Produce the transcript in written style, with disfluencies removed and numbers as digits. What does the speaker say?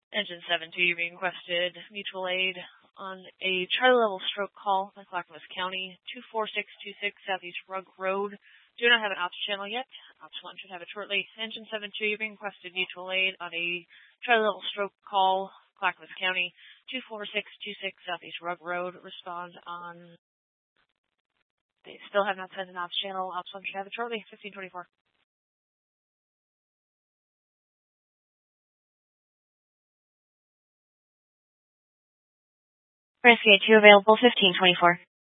Engine 7-2, you're being requested mutual aid on a Charlie level stroke call in Clackamas County, 24626 Southeast Rug Road. Do not have an ops channel yet. Ops 1 should have it shortly. Engine 7-2, you're being requested mutual aid on a Charlie level stroke call, Clackamas County, 24626 Southeast Rug Road. Respond on... They still have not sent an ops channel. Ops 1 should have it shortly, 1524. Rescue 2 available, 1524.